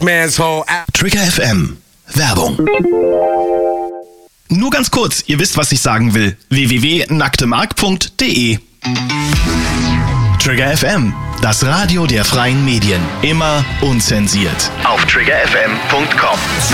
Man's whole Trigger FM. Werbung. Nur ganz kurz, ihr wisst, was ich sagen will. www.nacktemark.de. Trigger FM, das Radio der freien Medien. Immer unzensiert. Auf triggerfm.com.